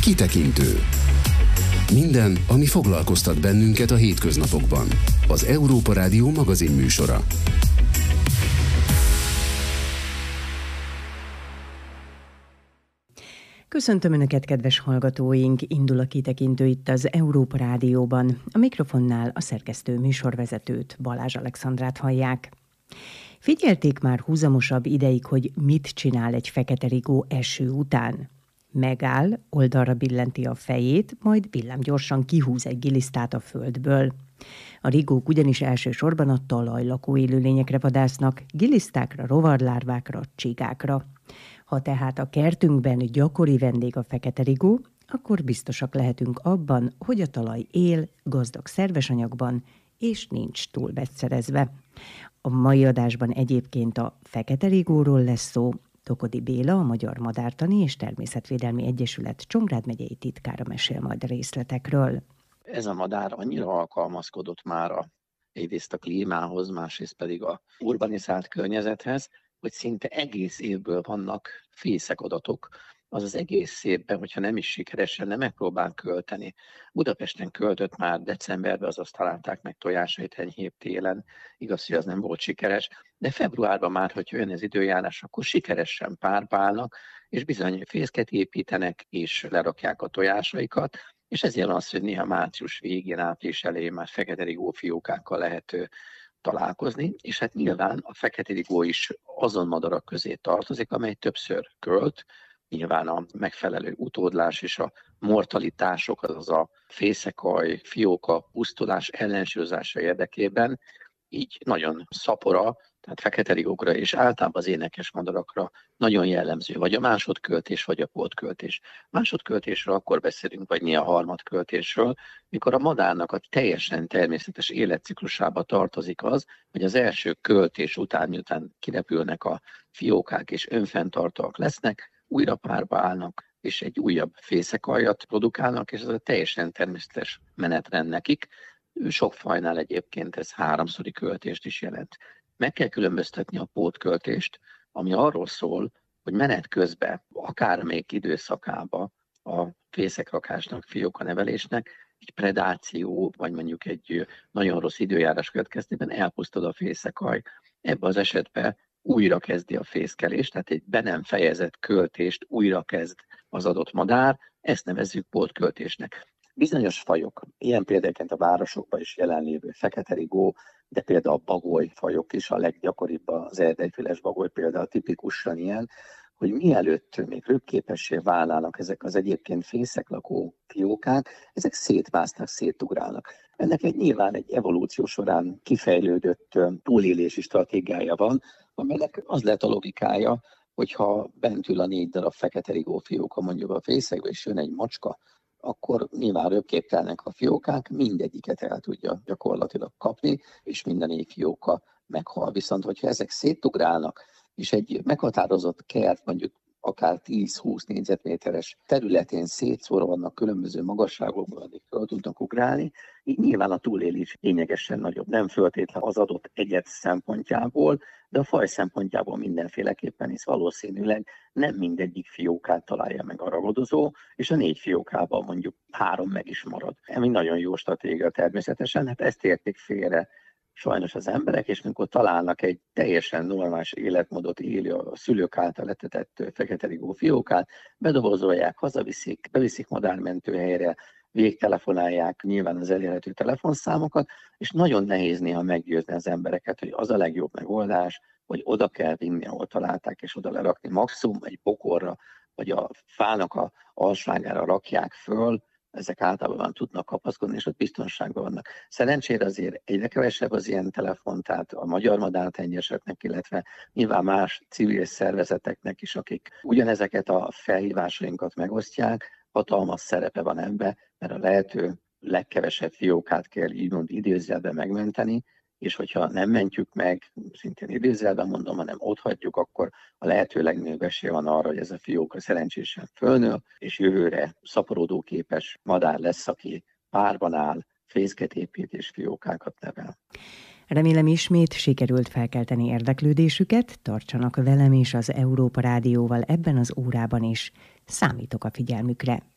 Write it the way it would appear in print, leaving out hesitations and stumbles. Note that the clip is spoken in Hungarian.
Kitekintő. Minden, ami foglalkoztat bennünket a hétköznapokban. Az Európa Rádió magazinműsora. Köszöntöm Önöket, kedves hallgatóink! Indul a Kitekintő itt az Európa Rádióban. A mikrofonnál a szerkesztő műsorvezetőt, Balázs Alexandrát hallják. Figyelték már húzamosabb ideig, hogy mit csinál egy fekete rigó eső után? Megáll, oldalra billenti a fejét, majd villámgyorsan kihúz egy gilisztát a földből. A rigók ugyanis elsősorban a talajlakó élőlényekre vadásznak, gilisztákra, rovarlárvákra, csigákra. Ha tehát a kertünkben gyakori vendég a fekete rigó, akkor biztosak lehetünk abban, hogy a talaj él, gazdag szerves anyagban, és nincs túl vegyszerezve. A mai adásban egyébként a fekete rigóról lesz szó. Tokodi Béla, a Magyar Madártani és Természetvédelmi Egyesület Csongrád megyei titkára mesél majd részletekről. Ez a madár annyira alkalmazkodott már egyrészt a klímához, másrészt pedig a urbanizált környezethez, hogy szinte egész évből vannak fészekadatok, azaz egész évben, hogyha nem is sikeresen, nem megpróbál költeni. Budapesten költött már decemberben, azaz találták meg tojásait enyhébb télen. Igaz, hogy az nem volt sikeres, de februárban már, hogyha jön az időjárás, akkor sikeresen párpálnak, és bizony fészket építenek, és lerakják a tojásaikat, és ezért van az, hogy néha március végén, április elején már fekete rigó fiókákkal lehet találkozni, és hát nyilván a fekete rigó is azon madarak közé tartozik, amely többször költ, nyilván a megfelelő utódlás és a mortalitások, azaz a fészekaj, fióka, pusztulás ellensúlyozása érdekében, így nagyon szapora, tehát fekete rigókra és általában az énekes madarakra nagyon jellemző, vagy a másodköltés, vagy a pótköltés. Másodköltésről akkor beszélünk, vagy néha harmadköltésről, mikor a madárnak a teljesen természetes életciklusába tartozik az, hogy az első költés után, miután kirepülnek a fiókák és önfenntartóak lesznek, újra párba állnak, és egy újabb fészekaljat produkálnak, és ez a teljesen természetes menetrend nekik. Sok fajnál egyébként ez háromszori költést is jelent. Meg kell különböztetni a pótköltést, ami arról szól, hogy menet közben, akármelyik időszakában a fészekrakásnak, fiókanevelésnek egy predáció, vagy mondjuk egy nagyon rossz időjárás következtében elpusztul a fészekaj. Ebben az esetben újra kezdi a fészkelést, tehát egy be nem fejezett költést újra kezd az adott madár, ezt nevezzük pótköltésnek. Bizonyos fajok, ilyen például a városokban is jelenlévő fekete rigó, de például a bagolyfajok is a leggyakoribb, az erdeifüles bagoly például tipikusan ilyen, hogy mielőtt még röpképessé válnának ezek az egyébként fészeklakó fiókák, ezek szétmásznak, szétugrálnak. Ennek nyilván egy evolúció során kifejlődött túlélési stratégiája van, amelynek az lehet a logikája, hogyha bent ül a 4 darab fekete rigó fióka mondjuk a fészekbe, és jön egy macska, akkor nyilván röpképtelnek a fiókák, mindegyiket el tudja gyakorlatilag kapni, és minden 4 fióka meghal. Viszont, hogyha ezek szétugrálnak, és egy meghatározott kert, mondjuk akár 10-20 négyzetméteres területén szétszórva vannak különböző magasságokban, addig fel tudnak ugrálni, így nyilván a túlélés lényegesen nagyobb. Nem feltétlenül az adott egyed szempontjából, de a faj szempontjából mindenféleképpen, hisz valószínűleg nem mindegyik fiókát találja meg a ragadozó, és a 4 fiókában mondjuk 3 meg is marad. Ami nagyon jó stratégia természetesen, hát ezt érték félre sajnos az emberek, és amikor találnak egy teljesen normális életmódot élő a szülők által etetett fekete rigó fiókát, bedobozolják, hazaviszik, beviszik madármentőhelyre, végtelefonálják nyilván az elérhető telefonszámokat, és nagyon nehéz néha meggyőzni az embereket, hogy az a legjobb megoldás, hogy oda kell vinni, ahol találták, és oda lerakni. Maximum egy bokorra, vagy a fának a alsvágára rakják föl, ezek általában tudnak kapaszkodni, és ott biztonságban vannak. Szerencsére azért egyre kevesebb az ilyen telefon, tehát a Magyar Madártengyeseknek, illetve nyilván más civil szervezeteknek is, akik ugyanezeket a felhívásainkat megosztják, hatalmas szerepe van ebben, mert a lehető legkevesebb fiókát kell úgymond idézőjelben megmenteni, és hogyha nem mentjük meg, szintén idézőjelben mondom, hanem ott hagyjuk, akkor a lehető legnagyobb esély van arra, hogy ez a fióka szerencsésen fölnő, és jövőre szaporodóképes madár lesz, aki párban áll, fészket épít és fiókákat nevel. Remélem ismét sikerült felkelteni érdeklődésüket, tartsanak velem és az Európa Rádióval ebben az órában is. Számítok a figyelmükre.